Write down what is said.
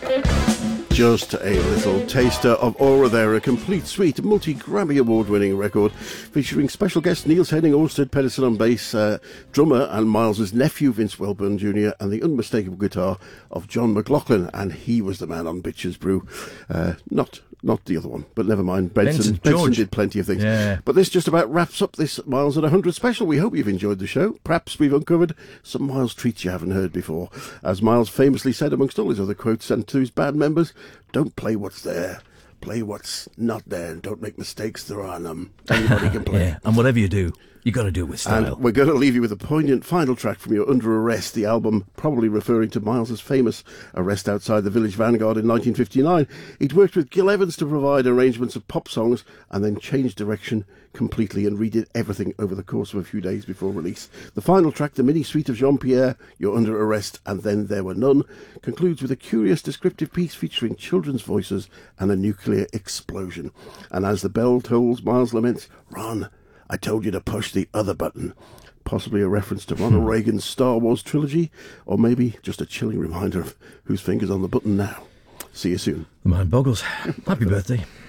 Just a little taster of Aura there, a complete suite, multi-Grammy award-winning record featuring special guest Niels Henning, Orsted Pedersen on bass, drummer and Miles's nephew Vince Welburn Jr. and the unmistakable guitar of John McLaughlin, and he was the man on Bitches Brew, not the other one, but never mind. Benson did plenty of things. Yeah. But this just about wraps up this Miles at 100 special. We hope you've enjoyed the show. Perhaps we've uncovered some Miles treats you haven't heard before. As Miles famously said amongst all his other quotes sent to his band members, don't play what's there. Play what's not there, and don't make mistakes. There are none. Anybody can play. Yeah, and whatever you do, you got to do it with style. And we're going to leave you with a poignant final track from your Under Arrest, the album probably referring to Miles's famous arrest outside the Village Vanguard in 1959. He'd worked with Gil Evans to provide arrangements of pop songs and then changed direction completely and redid everything over the course of a few days before release. The final track, the mini suite of Jean-Pierre, You're Under Arrest and Then There Were None, concludes with a curious descriptive piece featuring children's voices and a nuclear explosion. And as the bell tolls, Miles laments, "Ron, I told you to push the other button." Possibly a reference to Ronald Reagan's Star Wars trilogy, or maybe just a chilling reminder of whose finger's on the button now. See you soon. The mind boggles. Happy birthday.